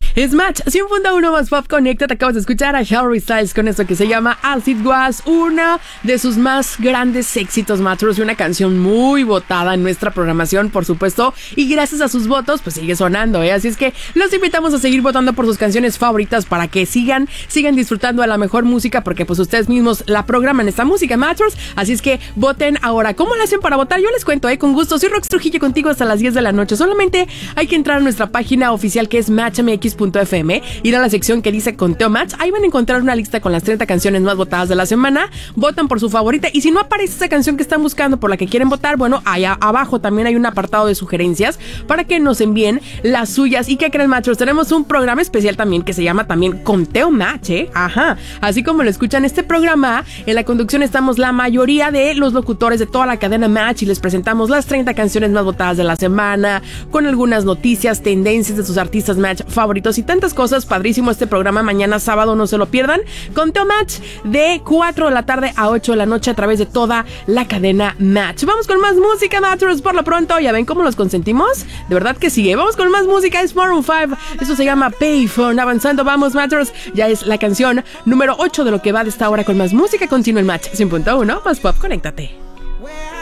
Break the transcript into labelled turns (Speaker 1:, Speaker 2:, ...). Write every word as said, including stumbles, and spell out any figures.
Speaker 1: Es Match cien punto uno más Pop Connecta. Te acabas de escuchar a Harry Styles con esto que se llama As It Was, una de sus más grandes éxitos, Matros, y una canción muy votada en nuestra programación, por supuesto, y gracias a sus votos, pues sigue sonando, ¿eh? Así es que los invitamos a seguir votando por sus canciones favoritas para que sigan, sigan disfrutando de la mejor música, porque pues ustedes mismos la programan esta música, Matros. Así es que voten ahora. ¿Cómo lo hacen para votar? Yo les cuento, ¿eh? Con gusto. Soy Rox Trujillo contigo hasta las diez de la noche. Solamente hay que entrar a nuestra página oficial que es match m x punto f m, ir a la sección que dice Conteo Match. Ahí van a encontrar una lista con las treinta canciones más votadas de la semana. Votan por su favorita y si no aparece esa canción que están buscando por la que quieren votar, bueno, allá abajo también hay un apartado de sugerencias para que nos envíen las suyas. ¿Y qué creen, Matros? Tenemos un programa especial también que se llama también Conteo Match, ¿eh? Ajá. Así como lo escuchan, este programa, en la conducción estamos la mayoría de los locutores de toda la cadena Match y les presentamos las treinta canciones más votadas de la semana, con algunas noticias, tendencias de sus artistas Match favoritos y tantas cosas. Padrísimo este programa. Mañana sábado no se lo pierdan. Conteo Match de cuatro de la tarde a ocho de la noche a través de toda la cadena Match. Vamos con más música, Matros. Por lo pronto, ya ven cómo los consentimos. De verdad que sigue. Vamos con más música. Es Maroon cinco. Esto se llama Payphone. Avanzando, vamos, Matros. Ya es la canción número ocho de lo que va de esta hora con más música. Continúa el Match cien punto uno más Pop. Conéctate.